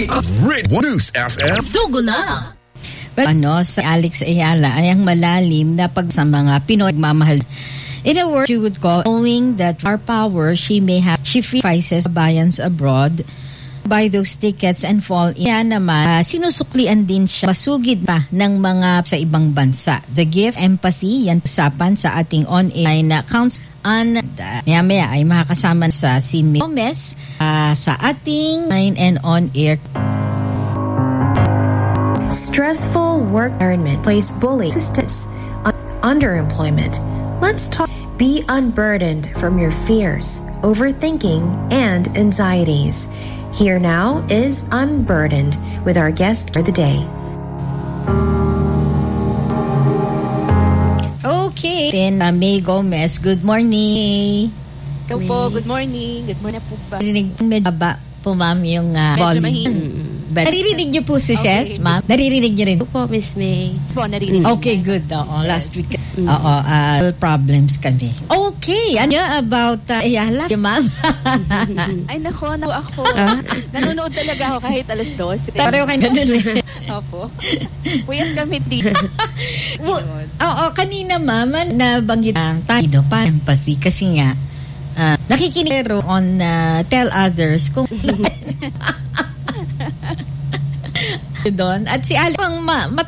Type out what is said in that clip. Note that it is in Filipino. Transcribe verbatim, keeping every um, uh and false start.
Red News F M. Dugo na! Well, ano, sa Alex Ayala ay ang malalim na pag sa mga Pinoy mamahal. In a word, you would call, knowing that for power she may have, she sacrifices bayans abroad, buy those tickets and fall in. Kaya naman, uh, sinusuklian din siya, masugid pa ng mga sa ibang bansa. The gift, empathy, yan usapan sa ating on-air na counts on uh, maya-maya ay makakasama sa si Gomez uh, sa ating nine and on-air. Stressful work environment, place bullying, underemployment. Let's talk. Be unburdened from your fears, overthinking, and anxieties. Here now is Unburdened with our guest for the day. Okay, then uh, May Gomez, good morning. Ikaw po, good morning. Good morning po ba? Medyo ba po ma'am yung uh, Medyo volume. mahina. But, naririnig niyo po si Okay. Ces, ma'am? Naririnig niyo rin? po, Miss May. Po, narinig. Okay, good. Oo, last week. Oo, uh, problems kami. Okay, ano about uh, Ayala, ma'am? Ay, nako, nako ako. Nanonood talaga ako kahit alas dos. Pareho kayo ganun eh. Opo. Puyat kami dito. Well, oo, kanina ma'am, nabanggit uh, tayo pa empathy kasi nga, uh, nakikinig on uh, tell others kung doon. At si Aling ma,